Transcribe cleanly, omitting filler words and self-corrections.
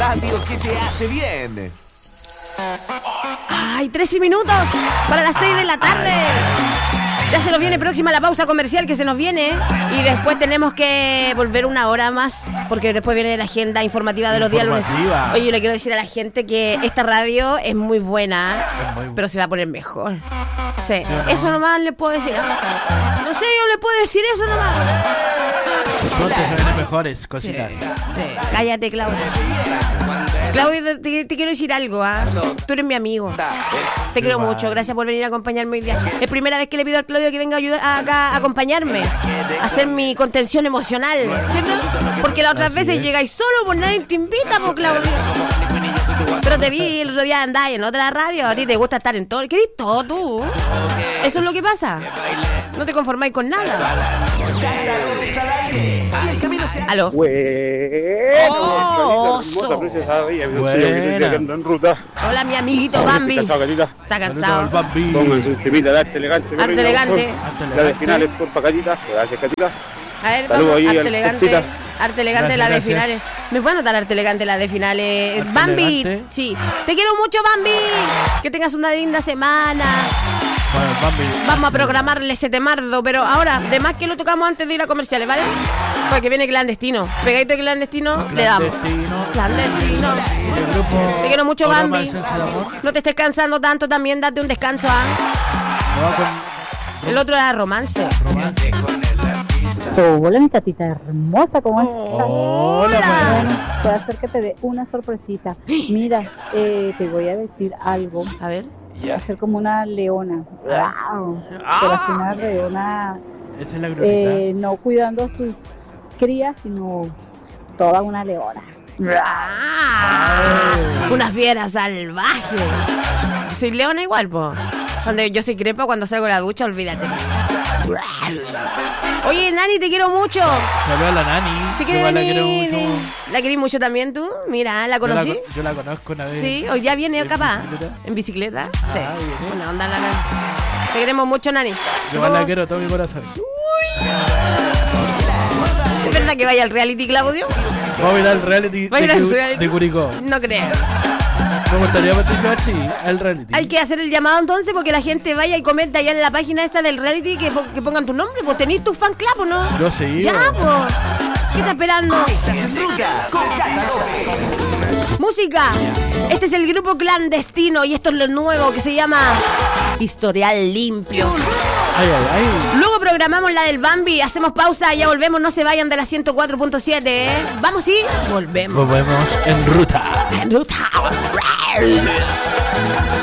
radio que te hace bien. Ay, 13 minutos para las 6 de la tarde. Ya se nos viene próxima la pausa comercial que se nos viene. Y después tenemos que volver una hora más, porque después viene la agenda informativa de los días lunes. Oye, yo le quiero decir a la gente que esta radio es muy buena, pero se va a poner mejor. Sí, eso nomás le puedo decir. No sé, yo le puedo decir eso nomás. Pronto se vienen mejores cositas. Sí. Cállate, Claudio. Claudio, te quiero decir algo, ¿ah? Tú eres mi amigo. Te quiero mucho. Gracias por venir a acompañarme hoy día. Es primera vez que le pido al Claudio que venga a ayudar acá a acompañarme, a hacer mi contención emocional, ¿cierto? Porque las otras veces llegáis solo, pues nadie te invita, pues, Claudio. Pero te vi el otro día andar en otra radio. A ti te gusta estar en todo. ¿Querés todo tú? Eso es lo que pasa. No te conformáis con nada. Aló. En ruta. Hola, mi amiguito Bambi. Está cansado. Pónganse un temita de arte elegante. Arte elegante. La de finales por Catita. Gracias, Catita. A ver, saludos ahí. Arte elegante. Arte elegante, la de finales. ¿Me pueden anotar arte elegante, la de finales? Bambi, elegante. Sí. Te quiero mucho, Bambi. Que tengas una linda semana. Bueno, Bambi. Vamos a programarle ese temardo, pero ahora, de más que lo tocamos antes de ir a comerciales, ¿vale? Porque viene Clandestino. Pegadito de Clandestino, le damos. Clandestino. Te quiero mucho, Bambi. No te estés cansando tanto, también date un descanso, ¿ah? El otro era romance. Hola, mi Catita hermosa, ¿cómo estás? Hola. Bueno, puede hacer que te dé una sorpresita. Mira, te voy a decir algo. A ver. Va a ser como una leona. ¡Wow! Pero así una leona. Esa es la glorita. No cuidando a sus crías, sino toda una leona. Una fiera salvaje. Soy leona igual, po. Cuando yo soy crepa, cuando salgo de la ducha, olvídate. Oye, Nani, te quiero mucho. Saludos a la Nani. Si quieres venir. ¿La querís mucho también tú? Mira, ¿la conocí? Yo la conozco una vez. Sí, hoy día viene capaz. ¿En bicicleta? Sí. Buena onda la Nani. Te queremos mucho, Nani. Yo la quiero todo mi corazón. ¿Es verdad que vaya al reality, Claudio? Vamos a ir al reality de Curicó. No creo. Me gustaría participar, sí, al reality. Hay que hacer el llamado entonces porque la gente vaya y comenta allá en la página esta del reality que pongan tu nombre. Pues tenés tu fan club, ¿o no? Yo sí. Ya, pues. ¿Qué estás esperando? Música. Este es el grupo Clandestino y esto es lo nuevo que se llama Historial Limpio. Ay, ay, ay. Luego programamos la del Bambi, hacemos pausa y ya volvemos, no se vayan de la 104.7, ¿eh? Vamos y volvemos. Volvemos en ruta. En ruta.